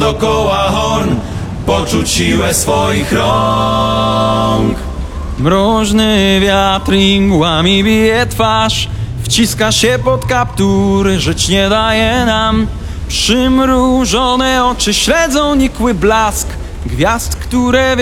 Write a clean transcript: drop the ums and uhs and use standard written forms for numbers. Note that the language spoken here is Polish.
dokoła horn, poczuć siłę swoich rąk. Mroźny wiatr i mgłami bije twarz, wciska się pod kaptur, żyć nie daje nam. Przymrużone oczy śledzą nikły blask gwiazd, które